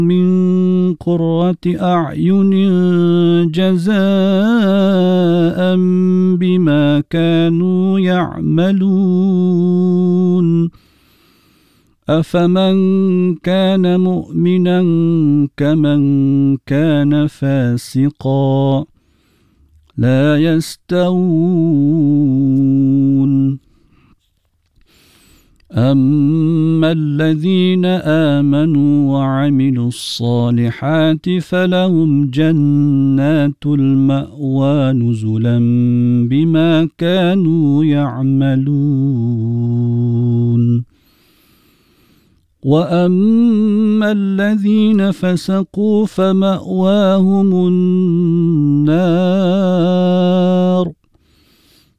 من قرة أعين جزاء بما كانوا يعملون أفمن كان مؤمنا كمن كان فاسقا لا يستوون أما الذين آمنوا وعملوا الصالحات فلهم جنات المأوى نزلا بما كانوا يعملون وأما الذين فسقوا فمأواهم النار